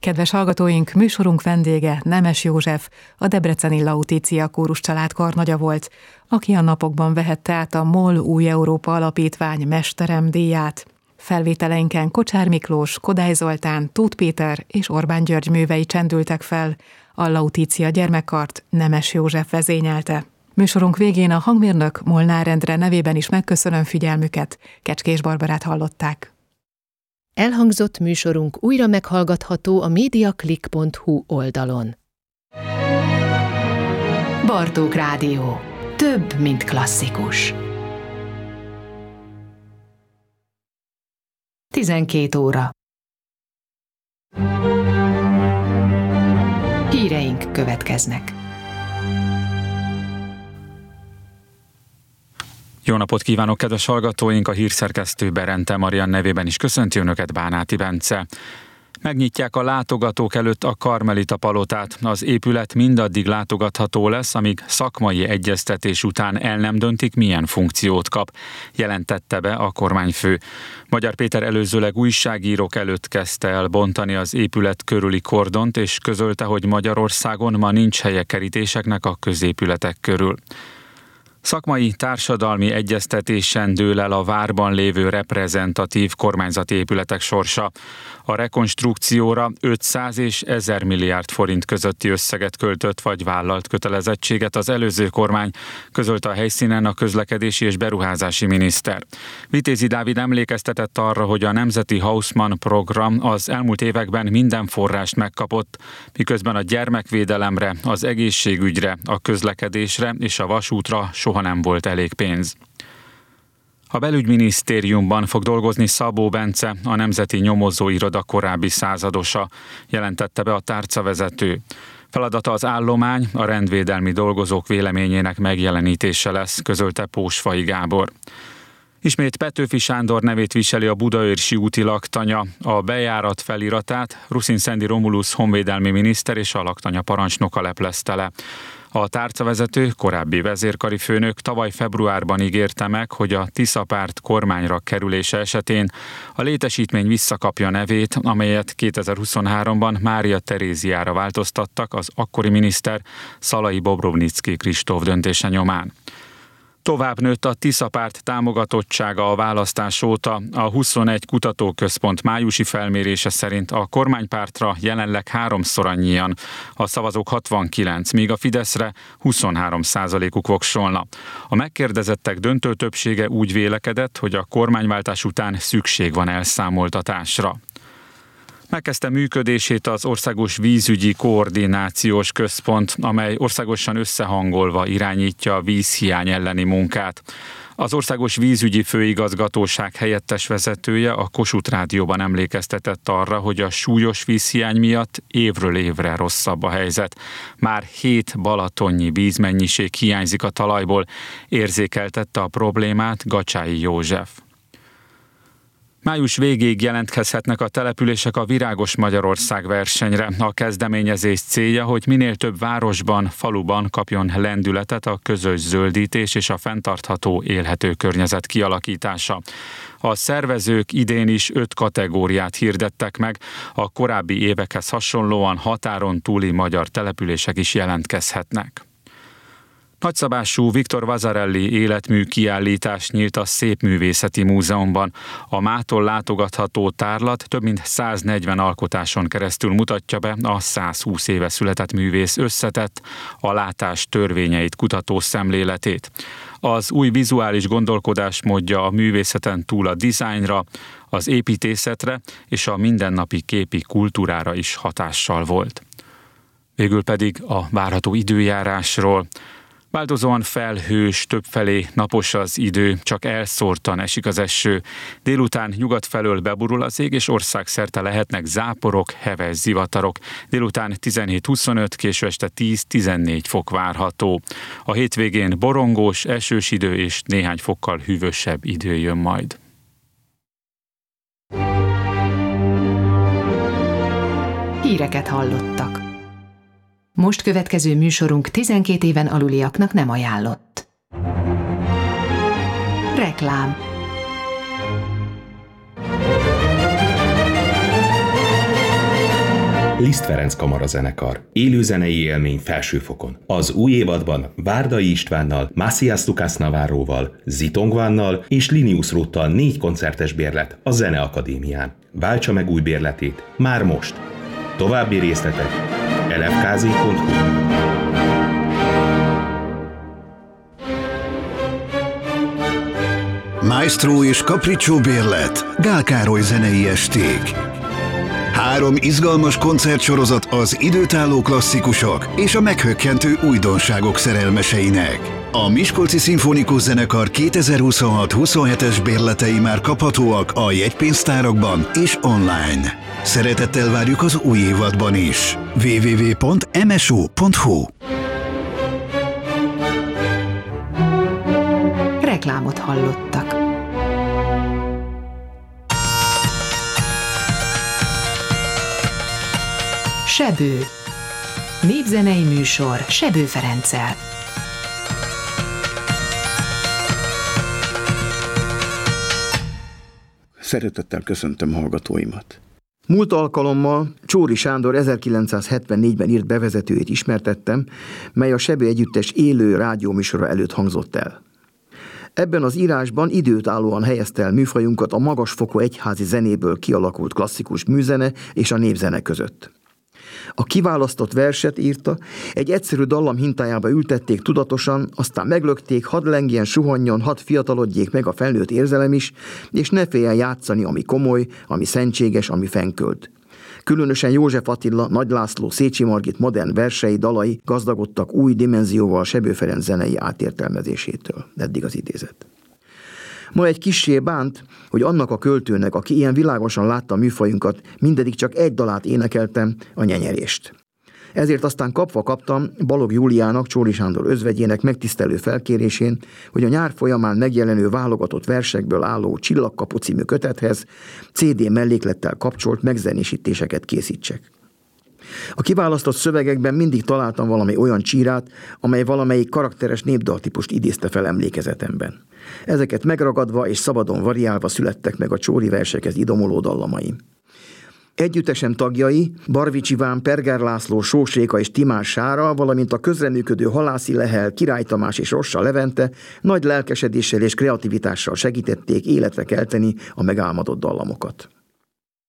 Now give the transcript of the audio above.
Kedves hallgatóink, műsorunk vendége Nemes József, a debreceni Lautitia Kórus család karnagya volt, aki a napokban vehette át a MOL Új Európa Alapítvány Mesterem díját. Felvételeinken Kocsár Miklós, Kodály Zoltán, Tóth Péter és Orbán György művei csendültek fel. A Lautitia gyermekkart Nemes József vezényelte. Műsorunk végén a hangmérnök Molnár Endre nevében is megköszönöm figyelmüket. Kecskés Barbarát hallották. Elhangzott műsorunk újra meghallgatható a mediaclick.hu oldalon. Bartók Rádió. Több, mint klasszikus. 12 óra. Híreink következnek. Jó napot kívánok, kedves hallgatóink! A hírszerkesztő Berente Marian nevében is köszönti Önöket, Bánáti Bence. Megnyitják a látogatók előtt a Karmelita palotát. Az épület mindaddig látogatható lesz, amíg szakmai egyeztetés után el nem döntik, milyen funkciót kap, jelentette be a kormányfő. Magyar Péter előzőleg újságírók előtt kezdte el bontani az épület körüli kordont, és közölte, hogy Magyarországon ma nincs helye kerítéseknek a középületek körül. Szakmai társadalmi egyeztetésen dől el a várban lévő reprezentatív kormányzati épületek sorsa. A rekonstrukcióra 500 és 1000 milliárd forint közötti összeget költött vagy vállalt kötelezettséget az előző kormány, közölte a helyszínen a közlekedési és beruházási miniszter. Vitézi Dávid emlékeztetett arra, hogy a Nemzeti Haussmann program az elmúlt években minden forrást megkapott, miközben a gyermekvédelemre, az egészségügyre, a közlekedésre és a vasútra soha nem volt elég pénz. A belügyminisztériumban fog dolgozni Szabó Bence, a Nemzeti Nyomozóiroda korábbi századosa, jelentette be a tárcavezető. Feladata az állomány, a rendvédelmi dolgozók véleményének megjelenítése lesz, közölte Pósfai Gábor. Ismét Petőfi Sándor nevét viseli a Budaörsi úti laktanya. A bejárat feliratát Ruszin-Szendi Romulusz honvédelmi miniszter és a laktanya parancsnoka leplezte le. A tárcavezető, korábbi vezérkari főnök tavaly februárban ígérte meg, hogy a Tisza párt kormányra kerülése esetén a létesítmény visszakapja nevét, amelyet 2023-ban Mária Teréziára változtattak az akkori miniszter Szalai Bobrovnicki Kristóf döntése nyomán. Tovább nőtt a Tisza párt támogatottsága a választás óta. A 21 kutatóközpont májusi felmérése szerint a kormánypártra jelenleg 3-szor annyian, a szavazók 69, míg a Fideszre 23%-uk voksolna. A megkérdezettek döntő többsége úgy vélekedett, hogy a kormányváltás után szükség van elszámoltatásra. Megkezdte működését az Országos Vízügyi Koordinációs Központ, amely országosan összehangolva irányítja a vízhiány elleni munkát. Az Országos Vízügyi Főigazgatóság helyettes vezetője a Kossuth Rádióban emlékeztetett arra, hogy a súlyos vízhiány miatt évről évre rosszabb a helyzet. Már 7 balatonnyi vízmennyiség hiányzik a talajból, érzékeltette a problémát Gacsái József. Május végéig jelentkezhetnek a települések a Virágos Magyarország versenyre. A kezdeményezés célja, hogy minél több városban, faluban kapjon lendületet a közös zöldítés és a fenntartható élhető környezet kialakítása. A szervezők idén is 5 kategóriát hirdettek meg, a korábbi évekhez hasonlóan határon túli magyar települések is jelentkezhetnek. Nagyszabású Viktor Vasarely életmű kiállítás nyílt a Szépművészeti Múzeumban. A mától látogatható tárlat több mint 140 alkotáson keresztül mutatja be a 120 éve született művész összetett, a látás törvényeit kutató szemléletét. Az új vizuális gondolkodásmódja a művészeten túl a dizájnra, az építészetre és a mindennapi képi kultúrára is hatással volt. Végül pedig a várható időjárásról. Változóan felhős, többfelé napos az idő, csak elszórtan esik az eső. Délután nyugat felől beburul az ég, és országszerte lehetnek záporok, heves zivatarok. Délután 17-25, késő este 10-14 fok várható. A hétvégén borongós, esős idő és néhány fokkal hűvösebb idő jön majd. Híreket hallottak. Most következő műsorunk 12 éven aluliaknak nem ajánlott. Reklám. Liszt Ferenc kamarazenekar. Élőzenei élmény felsőfokon. Az új évadban Várdai Istvánnal, Macias Lucas Navarróval, Zitongvánnal és Linius Ruttal 4 koncertes bérlet a Zeneakadémián. Váltsa meg új bérletét már most! További részletek lfkz.hu. Maestro és Capriccio bérlet, Gál Károly zenei esték. 3 izgalmas koncertsorozat az időtálló klasszikusok és a meghökkentő újdonságok szerelmeseinek. A Miskolci Szimfonikus Zenekar 2026-27-es bérletei már kaphatóak a jegypénztárakban és online. Szeretettel várjuk az új évadban is. www.mso.hu. Reklámot hallottak. Sebő. Népzenei műsor Sebő Ferenccel. Szeretettel köszöntöm hallgatóimat. Múlt alkalommal Csóri Sándor 1974-ben írt bevezetőjét ismertettem, mely a Sebő Együttes élő rádióműsora előtt hangzott el. Ebben az írásban időtállóan helyezte el műfajunkat a magasfokú egyházi zenéből kialakult klasszikus műzene és a népzene között. A kiválasztott verset írta, egy egyszerű dallam hintájába ültették tudatosan, aztán meglökték, hadd lengjen, suhanjon, hadd fiatalodjék meg a felnőtt érzelem is, és ne féljen játszani, ami komoly, ami szentséges, ami fennkölt. Különösen József Attila, Nagy László, Szécsi Margit modern versei, dalai gazdagodtak új dimenzióval Sebő Ferenc zenei átértelmezésétől. Eddig az idézet. Ma egy kissé bánt, hogy annak a költőnek, aki ilyen világosan látta a műfajunkat, mindedig csak egy dalát énekeltem, a Nyenyerést. Ezért aztán kapva kaptam Balogh Júliának, Csóri Sándor özvegyének megtisztelő felkérésén, hogy a nyár folyamán megjelenő válogatott versekből álló Csillagkapu című kötethez CD melléklettel kapcsolt megzenésítéseket készítsek. A kiválasztott szövegekben mindig találtam valami olyan csírát, amely valamelyik karakteres népdaltípust idézte fel emlékezetemben. Ezeket megragadva és szabadon variálva születtek meg a Csóri versekhez idomuló dallamaim. Együttesem tagjai Barvics Iván, Perger László, Sós Réka és Timás Sára, valamint a közreműködő Halászi Lehel, Király Tamás és Rossa Levente nagy lelkesedéssel és kreativitással segítették életre kelteni a megálmodott dallamokat.